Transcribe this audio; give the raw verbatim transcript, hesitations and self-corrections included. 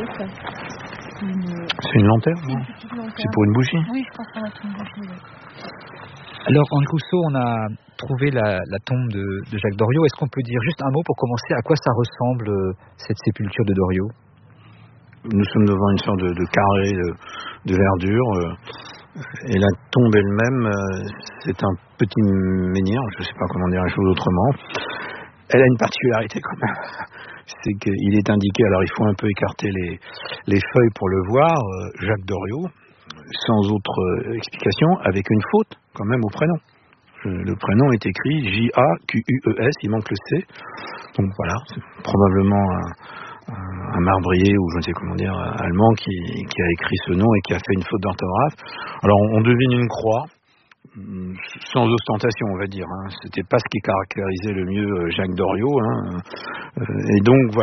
c'est ça. Une... C'est une lanterne, non? Une petite lanterne. C'est pour une bougie? Oui, je pense que ça va être une bougie. Oui. Alors, Henri Rousseau, on a trouvé la, la tombe de, de Jacques Doriot. Est-ce qu'on peut dire juste un mot pour commencer à quoi ça ressemble, cette sépulture de Doriot? Nous sommes devant une sorte de, de carré de, de verdure. Et la tombe elle-même, c'est un petit menhir, je ne sais pas comment dire les choses autrement. Elle a une particularité quand même, c'est qu'il est indiqué, alors il faut un peu écarter les, les feuilles pour le voir, Jacques Doriot, sans autre explication, avec une faute quand même au prénom. Le prénom est écrit J A Q U E S, il manque le C. Donc voilà, c'est probablement un, un marbrier ou je ne sais comment dire, allemand qui, qui a écrit ce nom et qui a fait une faute d'orthographe. Alors on, on devine une croix, sans ostentation on va dire. Hein. C'était pas ce qui caractérisait le mieux Jacques Doriot. Hein. Et donc voilà.